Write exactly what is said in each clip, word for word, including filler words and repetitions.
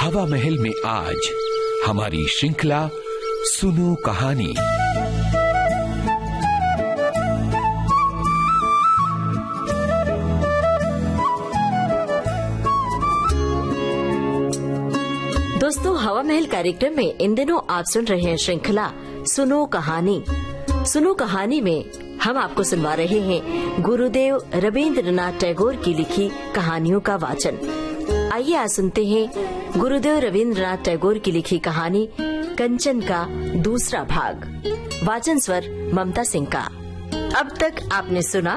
हवा महल में आज हमारी श्रृंखला सुनो कहानी। दोस्तों, हवा महल कार्यक्रम में इन दिनों आप सुन रहे हैं श्रृंखला सुनो कहानी। सुनो कहानी में हम आपको सुनवा रहे हैं गुरुदेव रवींद्रनाथ टैगोर की लिखी कहानियों का वाचन। आइए आज सुनते हैं गुरुदेव रवींद्रनाथ टैगोर की लिखी कहानी कंचन का दूसरा भाग। वाचन स्वर ममता सिंह का। अब तक आपने सुना,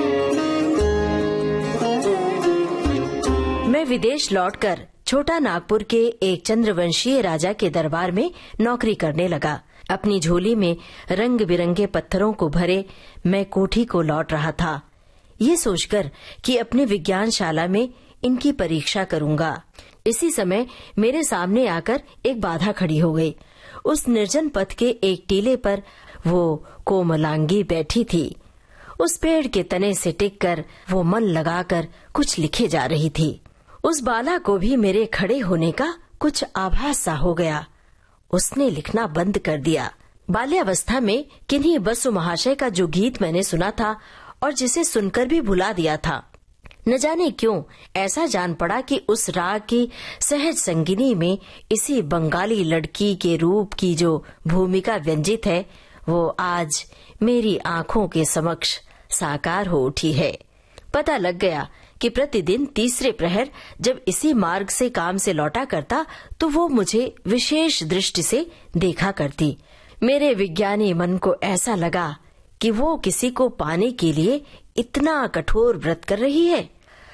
मैं विदेश लौटकर छोटा नागपुर के एक चंद्रवंशीय राजा के दरबार में नौकरी करने लगा। अपनी झोली में रंग बिरंगे पत्थरों को भरे मैं कोठी को लौट रहा था, ये सोचकर कि अपने विज्ञानशाला में इनकी परीक्षा करूंगा। इसी समय मेरे सामने आकर एक बाधा खड़ी हो गई। उस निर्जन पथ के एक टीले पर वो कोमलांगी बैठी थी। उस पेड़ के तने से टिककर वो मन लगाकर कुछ लिखे जा रही थी। उस बाला को भी मेरे खड़े होने का कुछ आभास सा हो गया। उसने लिखना बंद कर दिया। बाल्यावस्था में किन्हीं बसु महाशय का जो गीत मैंने सुना था और जिसे सुनकर भी भुला दिया था, न जाने क्यों ऐसा जान पड़ा कि उस राग की सहज संगिनी में इसी बंगाली लड़की के रूप की जो भूमिका व्यंजित है, वो आज मेरी आंखों के समक्ष साकार हो उठी है। पता लग गया कि प्रतिदिन तीसरे प्रहर जब इसी मार्ग से काम से लौटा करता तो वो मुझे विशेष दृष्टि से देखा करती। मेरे विज्ञानी मन को ऐसा लगा कि वो किसी को पाने के लिए इतना कठोर व्रत कर रही है।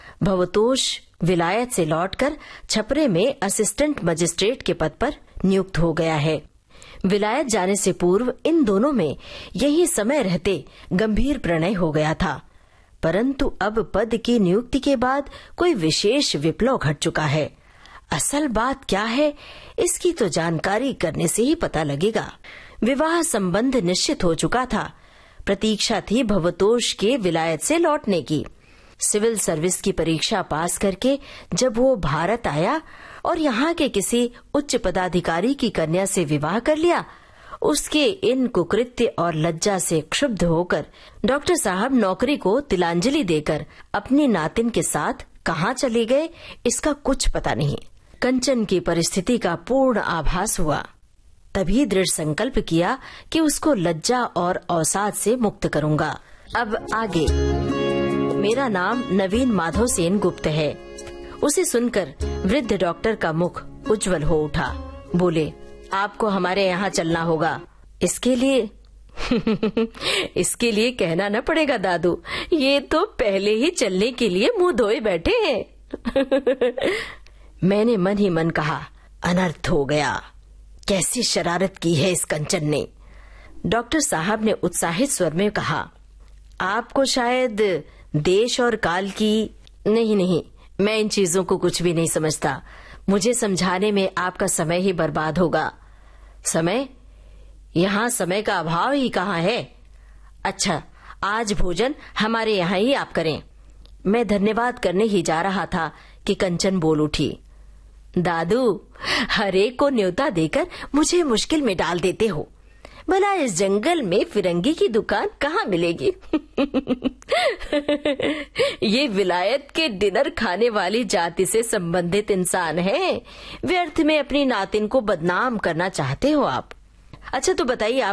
भवतोष विलायत से लौटकर छपरे में असिस्टेंट मजिस्ट्रेट के पद पर नियुक्त हो गया है। विलायत जाने से पूर्व इन दोनों में यही समय रहते गंभीर प्रणय हो गया था, परंतु अब पद की नियुक्ति के बाद कोई विशेष विप्लव घट चुका है। असल बात क्या है, इसकी तो जानकारी करने से ही पता लगेगा। विवाह संबंध निश्चित हो चुका था। प्रतीक्षा थी भवतोष के विलायत से लौटने की। सिविल सर्विस की परीक्षा पास करके जब वो भारत आया और यहाँ के किसी उच्च पदाधिकारी की कन्या से विवाह कर लिया, उसके इन कुकृत्य और लज्जा से क्षुब्ध होकर डॉक्टर साहब नौकरी को तिलांजलि देकर अपनी नातिन के साथ कहाँ चले गए, इसका कुछ पता नहीं। कंचन की परिस्थिति का पूर्ण आभास हुआ। तभी दृढ़ संकल्प किया कि उसको लज्जा और अवसाद से मुक्त करूंगा। अब आगे। मेरा नाम नवीन माधव सेन गुप्त है। उसे सुनकर वृद्ध डॉक्टर का मुख उज्जवल हो उठा। बोले, आपको हमारे यहाँ चलना होगा। इसके लिए इसके लिए कहना न पड़ेगा दादू, ये तो पहले ही चलने के लिए मुंह धोए बैठे हैं। मैंने मन ही मन कहा, अनर्थ हो गया। कैसी शरारत की है इस कंचन ने। डॉक्टर साहब ने उत्साहित स्वर में कहा, आपको शायद देश और काल की नहीं नहीं मैं इन चीजों को कुछ भी नहीं समझता। मुझे समझाने में आपका समय ही बर्बाद होगा। समय? यहाँ समय का अभाव ही कहाँ है। अच्छा, आज भोजन हमारे यहाँ ही आप करें। मैं धन्यवाद करने ही जा रहा था कि कंचन बोल उठी, दादू, हरेक को न्योता देकर मुझे मुश्किल में डाल देते हो। भला इस जंगल में फिरंगी की दुकान कहाँ मिलेगी? ये विलायत के डिनर खाने वाली जाति से संबंधित इंसान है। व्यर्थ में अपनी नातिन को बदनाम करना चाहते हो आप। अच्छा तो बताइए,